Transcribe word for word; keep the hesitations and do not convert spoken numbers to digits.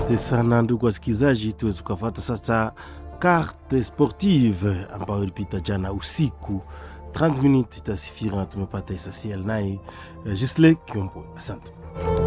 Asante sana ndugu wasikilizaji, tuweze kufuata sasa carte sportive ambayo ilipita jana usiku. thirty minutes itasifira, tumepata essentiel naye Gisle Kiombo. Asante.